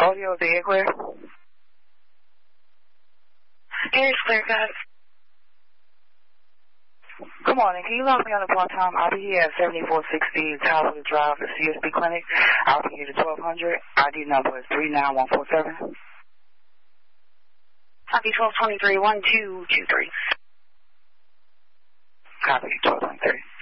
Audio, is the air clear? Air is clear, guys. Good morning. Can you log me on the part-time? I'll be here at 7460 Tower Drive at CSB Clinic. I'll be here at 1200. ID number is 39147. Copy 1223-1223. Copy 1223.